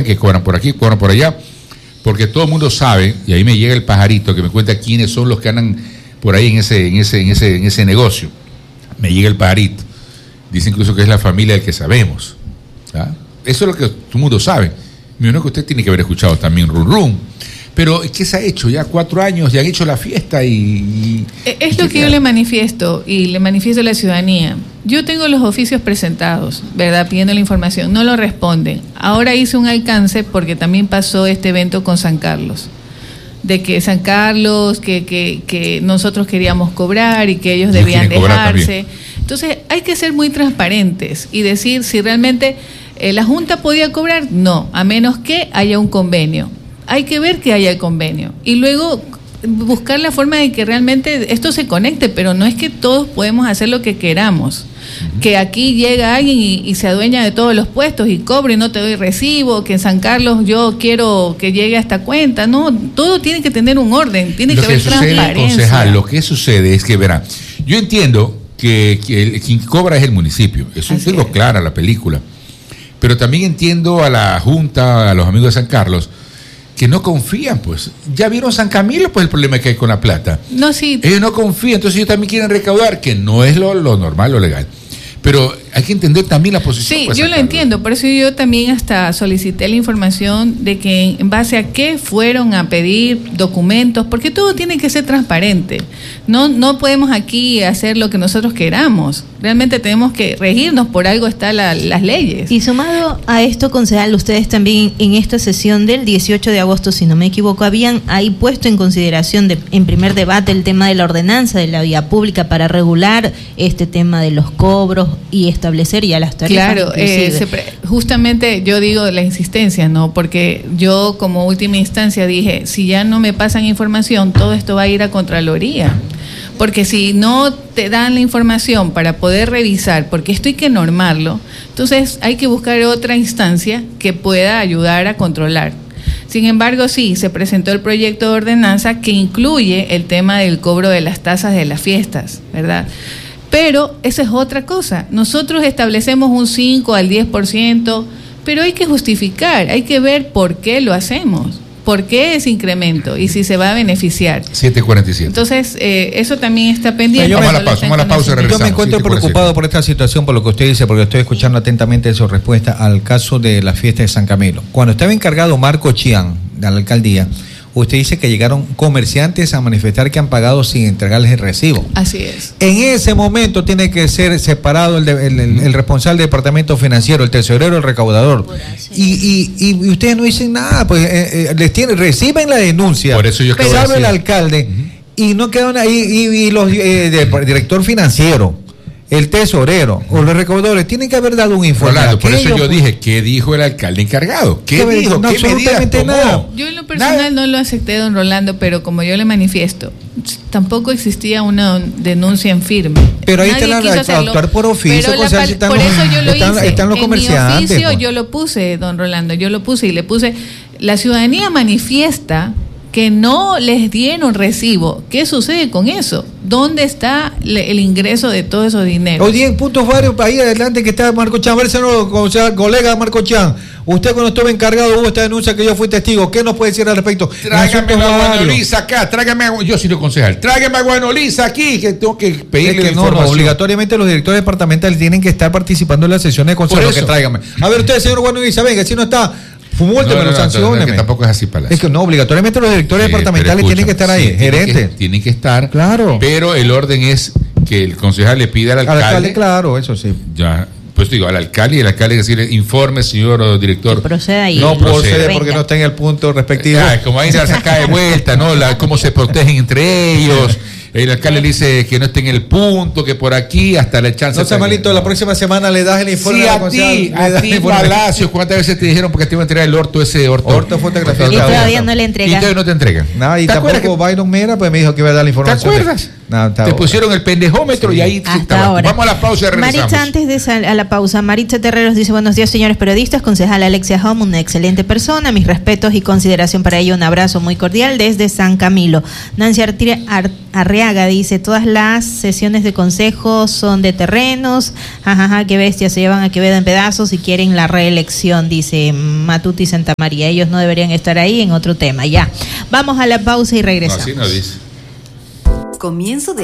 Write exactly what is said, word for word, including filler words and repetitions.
que cobran por aquí, cobran por allá, porque todo el mundo sabe, y ahí me llega el pajarito que me cuenta quiénes son los que andan por ahí en ese, en ese, en ese, en ese negocio. Me llega el pajarito. Dice incluso que es la familia del que sabemos. ¿Ah? Eso es lo que todo el mundo sabe. Me imagino que usted tiene que haber escuchado también Run Run. Pero, ¿qué se ha hecho? Ya cuatro años, ya han hecho la fiesta y... y es lo que yo le manifiesto y le manifiesto a la ciudadanía. Yo tengo los oficios presentados, ¿verdad? Pidiendo la información. No lo responden. Ahora hice un alcance porque también pasó este evento con San Carlos. De que San Carlos, que, que, que nosotros queríamos cobrar y que ellos debían dejarse. Entonces, hay que ser muy transparentes y decir si realmente eh, la Junta podía cobrar. No, a menos que haya un convenio. Hay que ver que haya el convenio y luego buscar la forma de que realmente esto se conecte, pero no es que todos podemos hacer lo que queramos. Uh-huh. Que aquí llega alguien y, y se adueña de todos los puestos y cobre y no te doy recibo, que en San Carlos yo quiero que llegue a esta cuenta. No, todo tiene que tener un orden, tiene lo que que haber sucede, transparencia. Concejal, lo que sucede es que, verá, yo entiendo que, que el, quien cobra es el municipio, eso es algo clara la película, pero también entiendo a la Junta, a los amigos de San Carlos, que no confían, pues. Ya vieron San Camilo, pues el problema que hay con la plata. No, sí. Ellos no confían, entonces ellos también quieren recaudar, que no es lo, lo normal, lo legal. Pero hay que entender también la posición. Sí, pues, yo lo entiendo, por eso yo también hasta solicité la información de que en base a qué fueron a pedir documentos, porque todo tiene que ser transparente. No, no podemos aquí hacer lo que nosotros queramos. Realmente tenemos que regirnos, por algo están la, las leyes. Y sumado a esto, concejal, ustedes también en esta sesión del dieciocho de agosto, si no me equivoco, habían ahí puesto en consideración de, en primer debate el tema de la ordenanza de la vía pública para regular este tema de los cobros y establecer ya las tarifas. Claro, eh, se pre- justamente yo digo la insistencia, ¿no? Porque yo como última instancia dije, si ya no me pasan información, todo esto va a ir a Contraloría. Porque si no te dan la información para poder revisar, porque esto hay que normarlo, entonces hay que buscar otra instancia que pueda ayudar a controlar. Sin embargo, sí, se presentó el proyecto de ordenanza que incluye el tema del cobro de las tasas de las fiestas, ¿verdad? Pero esa es otra cosa. Nosotros establecemos un cinco al diez por ciento, pero hay que justificar, hay que ver por qué lo hacemos. ¿Por qué ese incremento? Y si se va a beneficiar. siete cuarenta y siete. Entonces, eh, eso también está pendiente. Vamos a la pausa, vamos a la pausa y regresamos. Yo me encuentro preocupado por esta situación, por lo que usted dice, porque estoy escuchando atentamente su respuesta al caso de la fiesta de San Camilo. Cuando estaba encargado Marco Chián, de la alcaldía, usted dice que llegaron comerciantes a manifestar que han pagado sin entregarles el recibo. Así es. En ese momento tiene que ser separado el, de, el, el, el responsable del departamento financiero, el tesorero, el recaudador. Y, y, y ustedes no dicen nada, pues eh, eh, les tienen, reciben la denuncia. Por eso yo sabe decir. el alcalde uh-huh. y no quedan ahí y, y los eh, de, director financiero, el tesorero o los recaudadores tienen que haber dado un informe. Rolando, por aquello, eso yo dije, ¿qué dijo el alcalde encargado? ¿Qué, ¿Qué dijo? No, ¿Qué absolutamente medidas nada. tomó? Yo en lo personal nada. No lo acepté, don Rolando, pero como yo le manifiesto, tampoco existía una denuncia en firme. Pero ahí está la, la actuar por oficio. Pero la, están por los, eso yo lo están, hice. Están los en comerciantes. Mi oficio pues. yo lo puse, don Rolando, yo lo puse y le puse, la ciudadanía manifiesta que no les dieron recibo. ¿Qué sucede con eso? ¿Dónde está le, el ingreso de todos esos dineros? Oye, en puntos varios, ahí adelante que está Marco Chan, verseno, o sea, colega Marco Chan. Usted cuando estuvo encargado hubo esta denuncia que yo fui testigo. ¿Qué nos puede decir al respecto? Tráigame a Guanoliza acá, tráigame a, yo soy el concejal, tráigame a Guanoliza aquí, que tengo que pedirle es que no, no, obligatoriamente los directores departamentales tienen que estar participando en las sesiones de consejo. Que tráigame. A ver, usted, señor Guanoliza, venga, si no está... Fumúlteme, no, no, los no, sanciones. No, que tampoco es así, Palacio. Es que no, obligatoriamente los directores sí, departamentales escucha, tienen que estar ahí, sí, gerentes. Tienen que, tienen que estar, claro. Pero el orden es que el concejal le pida al alcalde. Al alcalde, claro, eso sí. Ya, pues digo, al alcalde y el alcalde decirle, informe, señor director. Que proceda ahí. No procede porque no está en el punto respectivo. Ah, como ahí se saca de vuelta, ¿no? La, cómo se protegen entre ellos. El alcalde le dice que no esté en el punto, que por aquí hasta la chance. No sea malito, la próxima semana le das el informe. Sí, a ti, a ti, Palacio. ¿Cuántas veces te dijeron porque te iba a entregar el orto ese orto? Orto fotografiado. Y todavía no le entregan. Y todavía no te entregan. Nada, y tampoco Byron Mera pues me dijo que iba a dar la información. ¿Te acuerdas? No, te pusieron el pendejómetro sí. y ahí hasta estaba. ahora. Vamos a la pausa y regresamos. Maritza, antes de sal, a la pausa, Maritza Terreros dice: buenos días, señores periodistas, concejal Alexia Home, una excelente persona, mis respetos y consideración para ella, un abrazo muy cordial desde San Camilo. Nancy Artire, Ar, Arriaga dice: todas las sesiones de consejo son de terrenos, jajaja, qué bestia, se llevan a Quevedo en pedazos y quieren la reelección, dice Matuti Santa María, ellos no deberían estar ahí, en otro tema. Ya, vamos a la pausa y regresamos. No, así no dice. Comienzo de